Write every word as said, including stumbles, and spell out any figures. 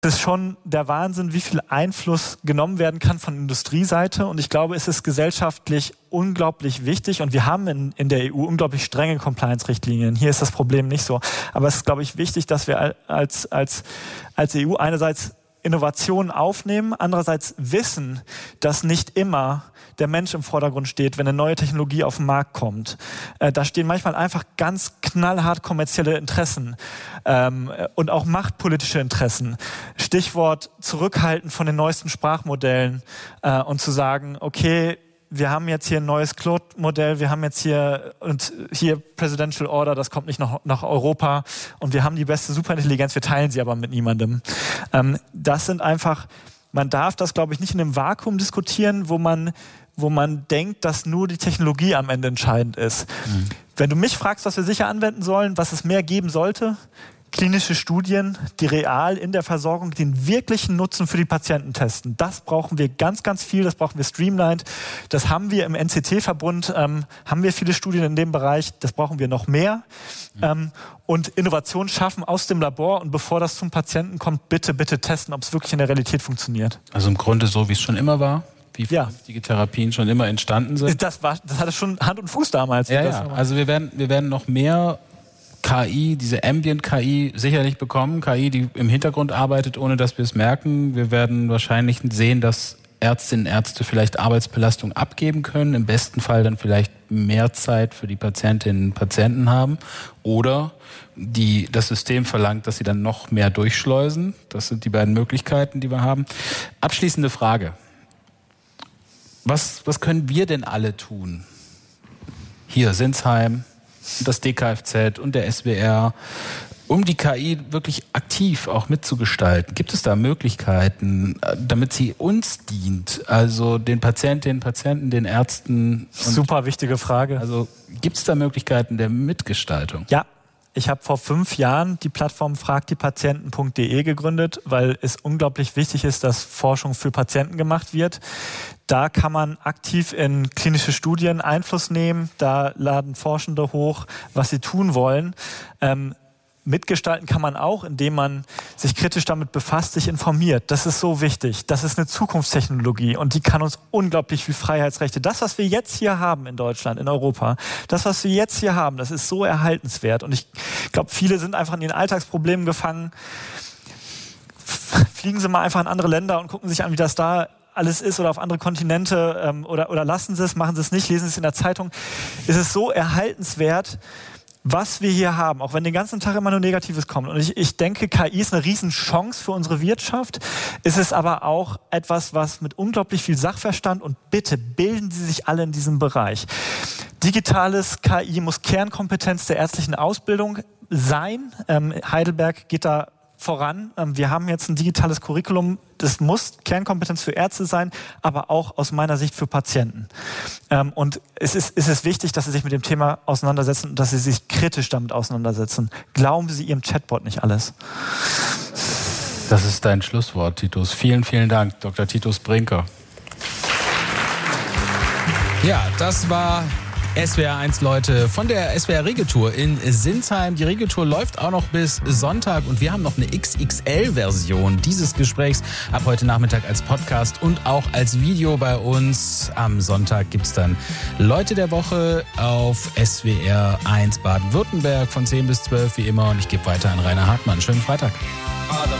Das ist schon der Wahnsinn, wie viel Einfluss genommen werden kann von Industrieseite. Und ich glaube, es ist gesellschaftlich unglaublich wichtig. Und wir haben in, in der E U unglaublich strenge Compliance-Richtlinien. Hier ist das Problem nicht so. Aber es ist, glaube ich, wichtig, dass wir als, als, als E U einerseits Innovationen aufnehmen, andererseits wissen, dass nicht immer der Mensch im Vordergrund steht, wenn eine neue Technologie auf den Markt kommt. Äh, da stehen manchmal einfach ganz knallhart kommerzielle Interessen ähm, und auch machtpolitische Interessen. Stichwort zurückhalten von den neuesten Sprachmodellen äh, und zu sagen, okay, wir haben jetzt hier ein neues Claude-Modell, wir haben jetzt hier und hier Presidential Order, das kommt nicht nach, nach Europa und wir haben die beste Superintelligenz, wir teilen sie aber mit niemandem. Ähm, das sind einfach, man darf das, glaube ich, nicht in einem Vakuum diskutieren, wo man, wo man denkt, dass nur die Technologie am Ende entscheidend ist. Mhm. Wenn du mich fragst, was wir sicher anwenden sollen, was es mehr geben sollte, klinische Studien, die real in der Versorgung den wirklichen Nutzen für die Patienten testen. Das brauchen wir ganz, ganz viel, das brauchen wir streamlined. Das haben wir im N C T-Verbund, ähm, haben wir viele Studien in dem Bereich, das brauchen wir noch mehr. Mhm. Ähm, und Innovation schaffen aus dem Labor und bevor das zum Patienten kommt, bitte, bitte testen, ob es wirklich in der Realität funktioniert. Also im Grunde so, wie es schon immer war? Wie ja. vernünftige Therapien schon immer entstanden sind? Das, war, das hatte schon Hand und Fuß damals. Ja, ja. Also wir werden, wir werden noch mehr K I, diese Ambient-K I sicherlich bekommen. K I, die im Hintergrund arbeitet, ohne dass wir es merken. Wir werden wahrscheinlich sehen, dass Ärztinnen und Ärzte vielleicht Arbeitsbelastung abgeben können. Im besten Fall dann vielleicht mehr Zeit für die Patientinnen und Patienten haben. Oder die, das System verlangt, dass sie dann noch mehr durchschleusen. Das sind die beiden Möglichkeiten, die wir haben. Abschließende Frage. Was, was können wir denn alle tun? Hier, Sinsheim, das D K F Z und der S W R, um die K I wirklich aktiv auch mitzugestalten. Gibt es da Möglichkeiten, damit sie uns dient, also den Patientinnen, Patienten, den Ärzten? Super wichtige Frage. Also gibt es da Möglichkeiten der Mitgestaltung? Ja. Ich habe vor fünf Jahren die Plattform frag die patienten punkt de gegründet, weil es unglaublich wichtig ist, dass Forschung für Patienten gemacht wird. Da kann man aktiv in klinische Studien Einfluss nehmen. Da laden Forschende hoch, was sie tun wollen. Ähm, Mitgestalten kann man auch, indem man sich kritisch damit befasst, sich informiert. Das ist so wichtig. Das ist eine Zukunftstechnologie und die kann uns unglaublich viel Freiheitsrechte. Das, was wir jetzt hier haben in Deutschland, in Europa, das, was wir jetzt hier haben, das ist so erhaltenswert. Und ich glaube, viele sind einfach in ihren Alltagsproblemen gefangen. Fliegen Sie mal einfach in andere Länder und gucken sich an, wie das da alles ist oder auf andere Kontinente ähm, oder, oder lassen Sie es, machen Sie es nicht, lesen Sie es in der Zeitung. Es ist so erhaltenswert, was wir hier haben, auch wenn den ganzen Tag immer nur Negatives kommt. Und ich, ich denke, K I ist eine Riesenchance für unsere Wirtschaft. Es ist aber auch etwas, was mit unglaublich viel Sachverstand und bitte bilden Sie sich alle in diesem Bereich. Digitales K I muss Kernkompetenz der ärztlichen Ausbildung sein. Ähm, Heidelberg geht da voran. Wir haben jetzt ein digitales Curriculum, das muss Kernkompetenz für Ärzte sein, aber auch aus meiner Sicht für Patienten. Und es ist, es ist wichtig, dass Sie sich mit dem Thema auseinandersetzen und dass Sie sich kritisch damit auseinandersetzen. Glauben Sie Ihrem Chatbot nicht alles. Das ist dein Schlusswort, Titus. Vielen, vielen Dank, Doktor Titus Brinker. Ja, das war S W R eins, Leute, von der S W R Regeltour in Sinsheim. Die Regeltour läuft auch noch bis Sonntag und wir haben noch eine X X L-Version dieses Gesprächs ab heute Nachmittag als Podcast und auch als Video bei uns. Am Sonntag gibt's dann Leute der Woche auf S W R eins Baden-Württemberg von zehn bis zwölf wie immer und ich gebe weiter an Rainer Hartmann. Schönen Freitag.